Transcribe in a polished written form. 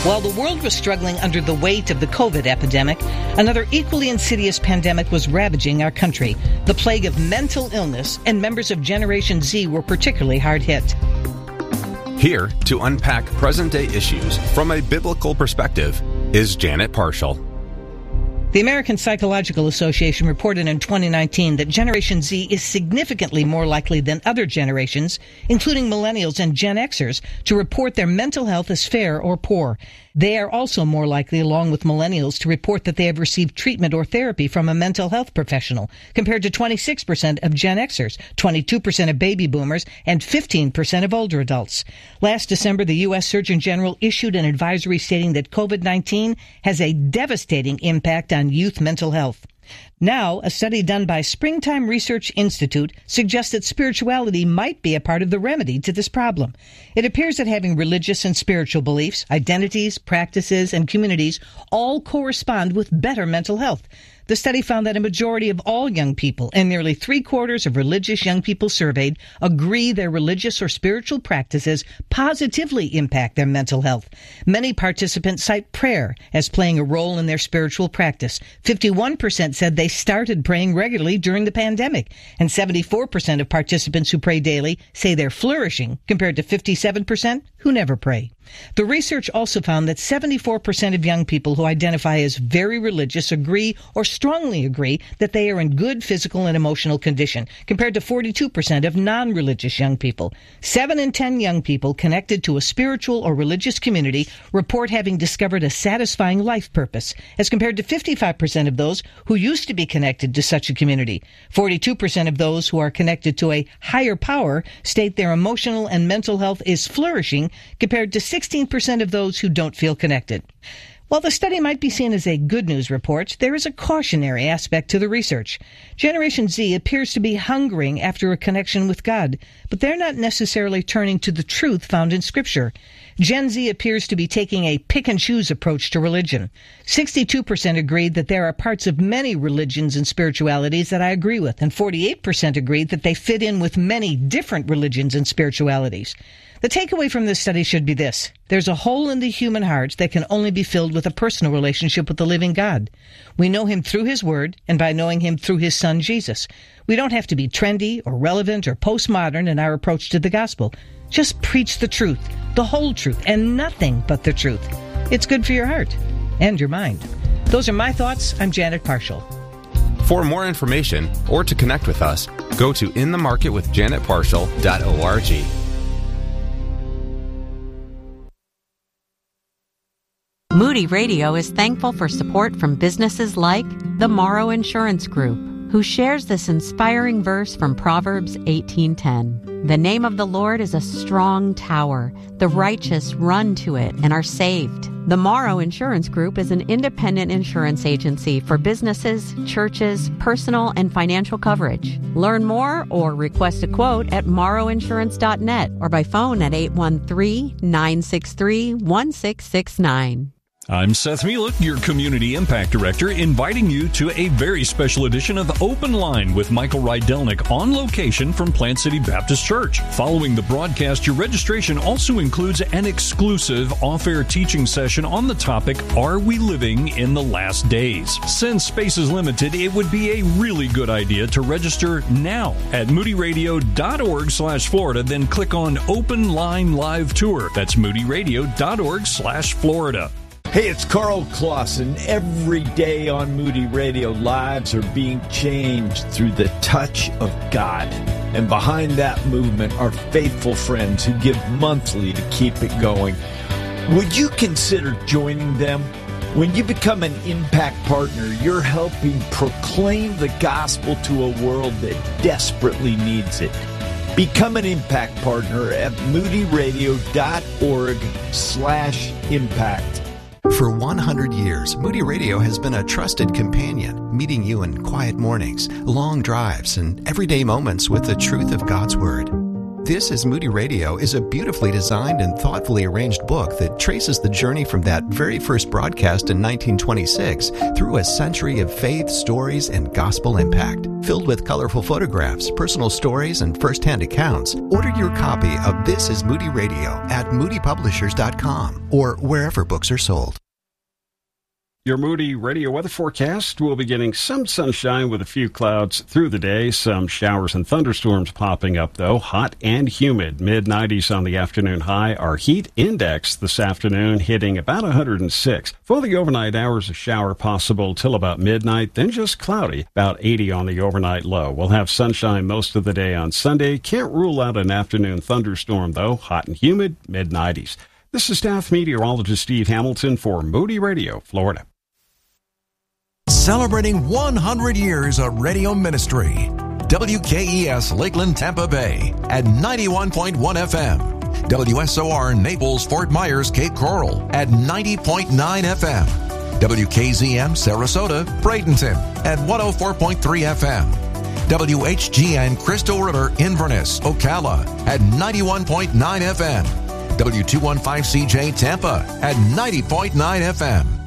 While the world was struggling under the weight of the COVID epidemic, another equally insidious pandemic was ravaging our country, the plague of mental illness, and members of Generation Z were particularly hard hit. Here to unpack present-day issues from a biblical perspective is Janet Parshall. The American Psychological Association reported in 2019 that Generation Z is significantly more likely than other generations, including millennials and Gen Xers, to report their mental health as fair or poor. They are also more likely, along with millennials, to report that they have received treatment or therapy from a mental health professional, compared to 26% of Gen Xers, 22% of baby boomers, and 15% of older adults. Last December, the U.S. Surgeon General issued an advisory stating that COVID-19 has a devastating impact on youth mental health. Now, a study done by Springtime Research Institute suggests that spirituality might be a part of the remedy to this problem. It appears that having religious and spiritual beliefs, identities, practices, and communities all correspond with better mental health. The study found that a majority of all young people, and nearly 3/4 of religious young people surveyed, agree their religious or spiritual practices positively impact their mental health. Many participants cite prayer as playing a role in their spiritual practice. 51% said they started praying regularly during the pandemic, and 74% of participants who pray daily say they're flourishing, compared to 57% who never pray. The research also found that 74% of young people who identify as very religious agree or strongly agree that they are in good physical and emotional condition, compared to 42% of non-religious young people. 7 in 10 young people connected to a spiritual or religious community report having discovered a satisfying life purpose, as compared to 55% of those who used to be connected to such a community. 42% of those who are connected to a higher power state their emotional and mental health is flourishing, compared to 16% of those who don't feel connected. While the study might be seen as a good news report, there is a cautionary aspect to the research. Generation Z appears to be hungering after a connection with God, but they're not necessarily turning to the truth found in Scripture. Gen Z appears to be taking a pick-and-choose approach to religion. 62% agreed that there are parts of many religions and spiritualities that I agree with, and 48% agreed that they fit in with many different religions and spiritualities. The takeaway from this study should be this: there's a hole in the human heart that can only be filled with a personal relationship with the living God. We know Him through His Word and by knowing Him through His Son, Jesus. We don't have to be trendy or relevant or postmodern in our approach to the gospel. Just preach the truth, the whole truth, and nothing but the truth. It's good for your heart and your mind. Those are my thoughts. I'm Janet Parshall. For more information or to connect with us, go to inthemarketwithjanetparshall.org. Moody Radio is thankful for support from businesses like the Morrow Insurance Group, who shares this inspiring verse from Proverbs 18:10. The name of the Lord is a strong tower. The righteous run to it and are saved. The Morrow Insurance Group is an independent insurance agency for businesses, churches, personal, and financial coverage. Learn more or request a quote at morrowinsurance.net or by phone at 813-963-1669. I'm Seth Mielek, your Community Impact Director, inviting you to a very special edition of Open Line with Michael Rydelnik on location from Plant City Baptist Church. Following the broadcast, your registration also includes an exclusive off-air teaching session on the topic, Are We Living in the Last Days? Since space is limited, it would be a really good idea to register now at moodyradio.org/Florida, then click on Open Line Live Tour. That's moodyradio.org/Florida. Hey, it's Carl Clausen. Every day on Moody Radio, lives are being changed through the touch of God. And behind that movement are faithful friends who give monthly to keep it going. Would you consider joining them? When you become an impact partner, you're helping proclaim the gospel to a world that desperately needs it. Become an impact partner at moodyradio.org/impact. For 100 years, Moody Radio has been a trusted companion, meeting you in quiet mornings, long drives, and everyday moments with the truth of God's Word. This is Moody Radio is a beautifully designed and thoughtfully arranged book that traces the journey from that very first broadcast in 1926 through a century of faith, stories, and gospel impact. Filled with colorful photographs, personal stories, and first-hand accounts, order your copy of This is Moody Radio at moodypublishers.com or wherever books are sold. Your Moody Radio weather forecast will be getting some sunshine with a few clouds through the day. Some showers and thunderstorms popping up, though. Hot and humid. Mid-90s on the afternoon high. Our heat index this afternoon hitting about 106. For the overnight hours, a shower possible till about midnight, then just cloudy. About 80 on the overnight low. We'll have sunshine most of the day on Sunday. Can't rule out an afternoon thunderstorm, though. Hot and humid. Mid-90s. This is staff meteorologist Steve Hamilton for Moody Radio, Florida. Celebrating 100 years of radio ministry. WKES Lakeland, Tampa Bay at 91.1 FM. WSOR Naples, Fort Myers, Cape Coral at 90.9 FM. WKZM Sarasota, Bradenton at 104.3 FM. WHGN Crystal River, Inverness, Ocala at 91.9 FM. W215CJ Tampa at 90.9 FM.